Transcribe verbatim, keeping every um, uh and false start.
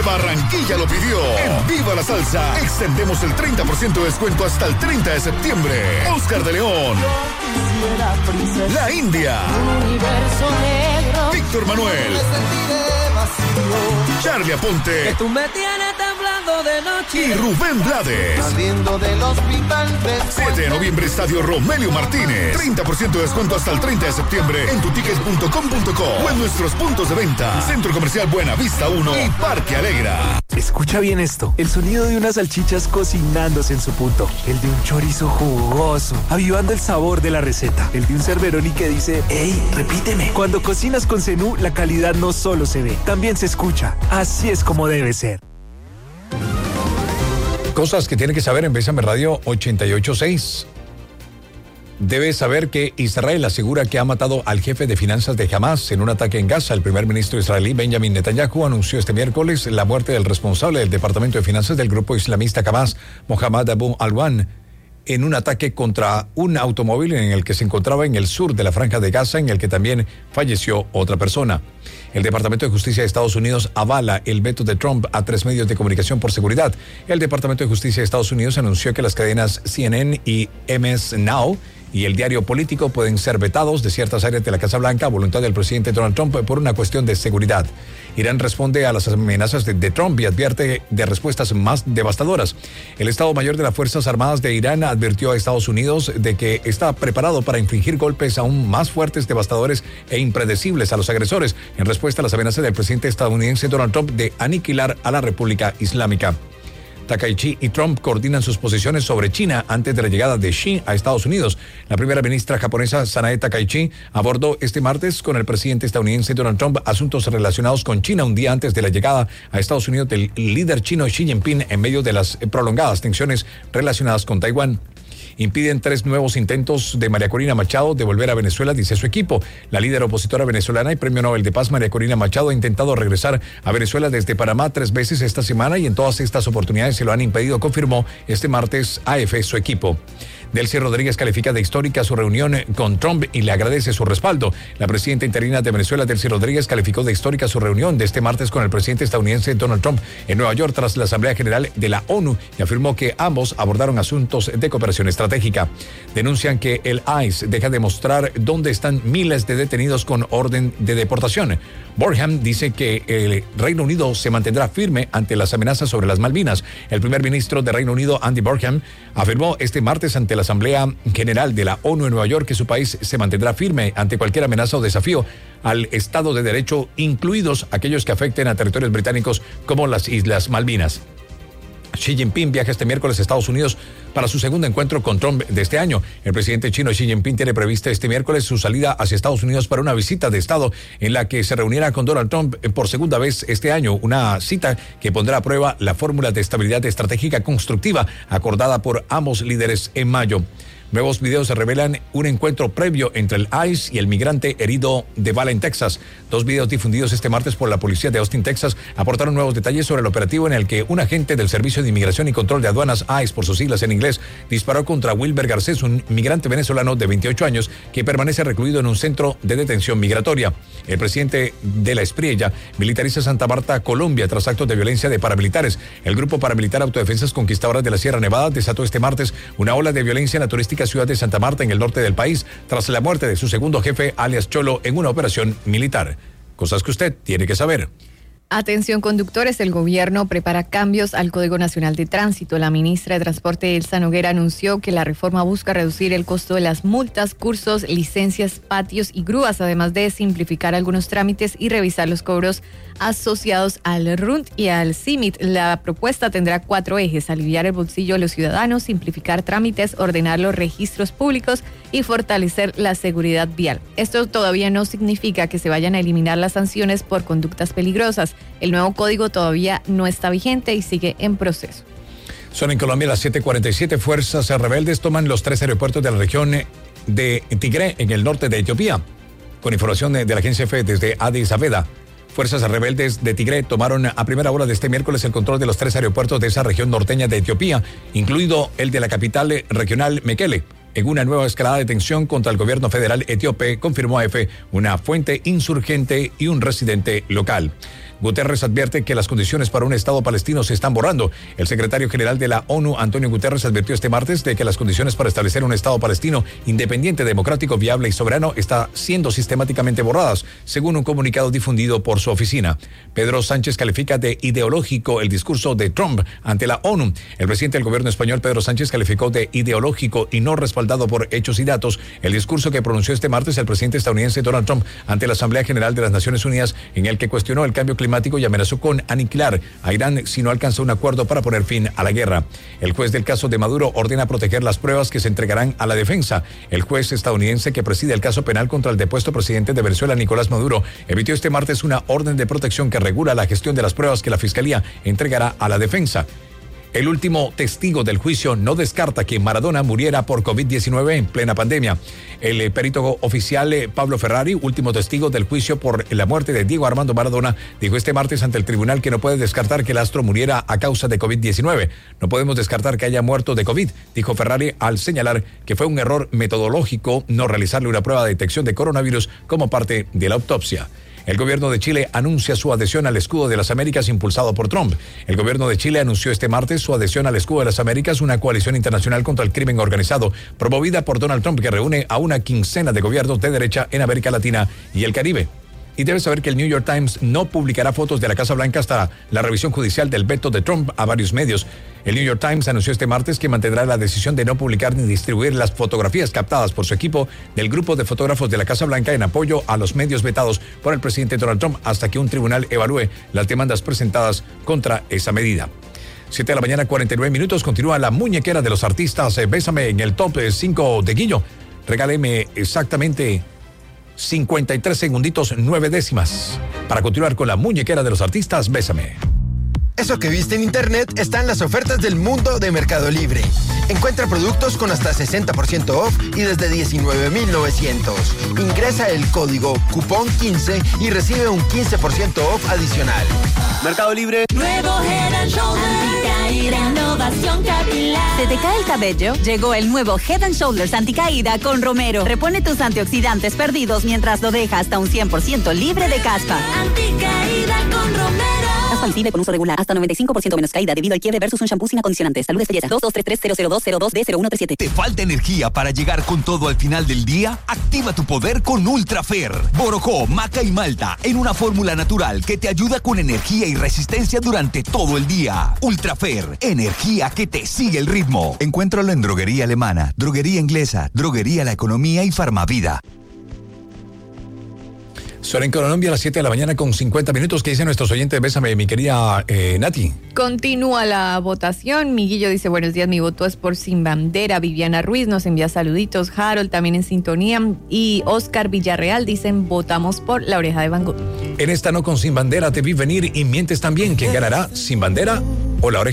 Barranquilla lo pidió. En Viva la Salsa, extendemos el treinta por ciento de descuento hasta el treinta de septiembre. Oscar de León, La India, Víctor Manuel, Charlie Aponte, que tú me tienes temblando de noche, y Rubén Blades. Saliendo del hospital siete de noviembre, Estadio Romelio Martínez. treinta por ciento de descuento hasta el treinta de septiembre en tutickets punto com punto co o en nuestros puntos de venta. Centro Comercial Buena Vista uno y Parque Alegra. Escucha bien esto, el sonido de unas salchichas cocinándose en su punto, el de un chorizo jugoso, avivando el sabor de la receta, el de un Cerveroni que dice, ¡ey, repíteme! Cuando cocinas con Zenú, la calidad no solo se ve, también se escucha. Así es como debe ser. Cosas que tiene que saber en Bésame Radio ochenta y ocho punto seis. Debe saber que Israel asegura que ha matado al jefe de finanzas de Hamas en un ataque en Gaza. El primer ministro israelí Benjamin Netanyahu anunció este miércoles la muerte del responsable del departamento de finanzas del grupo islamista Hamas, Mohammad Abu Alwan, en un ataque contra un automóvil en el que se encontraba en el sur de la Franja de Gaza, en el que también falleció otra persona. El Departamento de Justicia de Estados Unidos avala el veto de Trump a tres medios de comunicación por seguridad. El Departamento de Justicia de Estados Unidos anunció que las cadenas C N N y M S Now y el diario político pueden ser vetados de ciertas áreas de la Casa Blanca a voluntad del presidente Donald Trump por una cuestión de seguridad. Irán responde a las amenazas de, de Trump y advierte de respuestas más devastadoras. El Estado Mayor de las Fuerzas Armadas de Irán advirtió a Estados Unidos de que está preparado para infligir golpes aún más fuertes, devastadores e impredecibles a los agresores en respuesta a las amenazas del presidente estadounidense Donald Trump de aniquilar a la República Islámica. Takaichi y Trump coordinan sus posiciones sobre China antes de la llegada de Xi a Estados Unidos. La primera ministra japonesa, Sanae Takaichi, abordó este martes con el presidente estadounidense Donald Trump asuntos relacionados con China un día antes de la llegada a Estados Unidos del líder chino Xi Jinping en medio de las prolongadas tensiones relacionadas con Taiwán. Impiden tres nuevos intentos de María Corina Machado de volver a Venezuela, dice su equipo. La líder opositora venezolana y premio Nobel de Paz, María Corina Machado, ha intentado regresar a Venezuela desde Panamá tres veces esta semana y en todas estas oportunidades se lo han impedido, confirmó este martes A F su equipo. Delcy Rodríguez califica de histórica su reunión con Trump y le agradece su respaldo. La presidenta interina de Venezuela, Delcy Rodríguez, calificó de histórica su reunión de este martes con el presidente estadounidense Donald Trump en Nueva York tras la Asamblea General de la ONU y afirmó que ambos abordaron asuntos de cooperación estratégica. Denuncian que el I C E deja de mostrar dónde están miles de detenidos con orden de deportación. Borham dice que el Reino Unido se mantendrá firme ante las amenazas sobre las Malvinas. El primer ministro de Reino Unido, Andy Borham, afirmó este martes ante la Asamblea General de la ONU en Nueva York que su país se mantendrá firme ante cualquier amenaza o desafío al Estado de Derecho, incluidos aquellos que afecten a territorios británicos como las Islas Malvinas. Xi Jinping viaja este miércoles a Estados Unidos para su segundo encuentro con Trump de este año. El presidente chino Xi Jinping tiene prevista este miércoles su salida hacia Estados Unidos para una visita de Estado en la que se reunirá con Donald Trump por segunda vez este año, una cita que pondrá a prueba la fórmula de estabilidad estratégica constructiva acordada por ambos líderes en mayo. Nuevos videos revelan un encuentro previo entre el I C E y el migrante herido de bala en Texas. Dos videos difundidos este martes por la policía de Austin, Texas, aportaron nuevos detalles sobre el operativo en el que un agente del Servicio de Inmigración y Control de Aduanas, I C E por sus siglas en inglés, disparó contra Wilber Garcés, un migrante venezolano de veintiocho años que permanece recluido en un centro de detención migratoria. El presidente de la Espriella militariza Santa Marta, Colombia, tras actos de violencia de paramilitares. El grupo paramilitar Autodefensas Conquistadoras de la Sierra Nevada desató este martes una ola de violencia en la turística ciudad de Santa Marta, en el norte del país, tras la muerte de su segundo jefe, alias Cholo, en una operación militar. Cosas que usted tiene que saber. Atención conductores, el gobierno prepara cambios al Código Nacional de Tránsito. La ministra de Transporte, Elsa Noguera, anunció que la reforma busca reducir el costo de las multas, cursos, licencias, patios y grúas, además de simplificar algunos trámites y revisar los cobros asociados al R U N T y al C I M I T. La propuesta tendrá cuatro ejes: aliviar el bolsillo de los ciudadanos, simplificar trámites, ordenar los registros públicos y fortalecer la seguridad vial. Esto todavía no significa que se vayan a eliminar las sanciones por conductas peligrosas. El nuevo código todavía no está vigente y sigue en proceso. Son en Colombia las siete cuarenta y siete. Fuerzas rebeldes toman los tres aeropuertos de la región de Tigré, en el norte de Etiopía. Con información de, de la agencia F desde Addis Abeba, fuerzas rebeldes de Tigré tomaron a primera hora de este miércoles el control de los tres aeropuertos de esa región norteña de Etiopía, incluido el de la capital regional Mekele, en una nueva escalada de tensión contra el gobierno federal etíope, confirmó A F una fuente insurgente y un residente local. Guterres advierte que las condiciones para un Estado palestino se están borrando. El secretario general de la ONU, Antonio Guterres, advirtió este martes de que las condiciones para establecer un Estado palestino independiente, democrático, viable y soberano está siendo sistemáticamente borradas, según un comunicado difundido por su oficina. Pedro Sánchez califica de ideológico el discurso de Trump ante la ONU. El presidente del gobierno español, Pedro Sánchez, calificó de ideológico y no respaldado por hechos y datos el discurso que pronunció este martes el presidente estadounidense Donald Trump ante la Asamblea General de las Naciones Unidas, en el que cuestionó el cambio climático y amenazó con aniquilar a Irán si no alcanza un acuerdo para poner fin a la guerra. El juez del caso de Maduro ordena proteger las pruebas que se entregarán a la defensa. El juez estadounidense que preside el caso penal contra el depuesto presidente de Venezuela, Nicolás Maduro, emitió este martes una orden de protección que regula la gestión de las pruebas que la Fiscalía entregará a la defensa. El último testigo del juicio no descarta que Maradona muriera por COVID diecinueve en plena pandemia. El eh, perito oficial eh, Pablo Ferrari, último testigo del juicio por la muerte de Diego Armando Maradona, dijo este martes ante el tribunal que no puede descartar que el astro muriera a causa de COVID diecinueve. No podemos descartar que haya muerto de COVID, dijo Ferrari, al señalar que fue un error metodológico no realizarle una prueba de detección de coronavirus como parte de la autopsia. El gobierno de Chile anuncia su adhesión al escudo de las Américas impulsado por Trump. El gobierno de Chile anunció este martes su adhesión al escudo de las Américas, una coalición internacional contra el crimen organizado, promovida por Donald Trump, que reúne a una quincena de gobiernos de derecha en América Latina y el Caribe. Y debes saber que el New York Times no publicará fotos de la Casa Blanca hasta la revisión judicial del veto de Trump a varios medios. El New York Times anunció este martes que mantendrá la decisión de no publicar ni distribuir las fotografías captadas por su equipo del grupo de fotógrafos de la Casa Blanca en apoyo a los medios vetados por el presidente Donald Trump hasta que un tribunal evalúe las demandas presentadas contra esa medida. siete de la mañana, cuarenta y nueve minutos. Continúa la muñequera de los artistas. Eh, bésame en el top cinco de Guillo. Regáleme exactamente cincuenta y tres segunditos, nueve décimas. Para continuar con la muñequera de los artistas, bésame. Eso que viste en internet está en las ofertas del mundo de Mercado Libre. Encuentra productos con hasta sesenta por ciento off y desde diecinueve mil novecientos. Ingresa el código cupón quince y recibe un quince por ciento off adicional. Mercado Libre. Nuevo Head and Shoulders. Anticaída, innovación capilar. ¿Se te cae el cabello? Llegó el nuevo Head and Shoulders Anticaída con Romero. Repone tus antioxidantes perdidos mientras lo deja hasta un cien por ciento libre de caspa. Anticaída con Romero. Caspa visible con uso regular. Hasta noventa y cinco por ciento menos caída debido al quiebre versus un shampoo sin acondicionantes. Salud es belleza. dos dos tres tres cero cero dos cero dos D cero uno tres siete. ¿Te falta energía para llegar con todo al final del día? Activa tu poder con Ultrafer. Borojó, maca y malta en una fórmula natural que te ayuda con energía y resistencia durante todo el día. Ultrafer, energía que te sigue el ritmo. Encuéntralo en Droguería Alemana, Droguería Inglesa, Droguería La Economía y Farmavida. Son en Colombia a las siete de la mañana con cincuenta minutos. ¿Qué dicen nuestros oyentes? Bésame, mi querida eh, Nati. Continúa la votación. Miguillo dice, buenos días, mi voto es por Sin Bandera. Viviana Ruiz nos envía saluditos. Harold también en sintonía. Y Oscar Villarreal dicen, votamos por La Oreja de Van Gogh. En esta no con Sin Bandera te vi venir y mientes también. ¿Quién ganará? ¿Sin Bandera o La Oreja?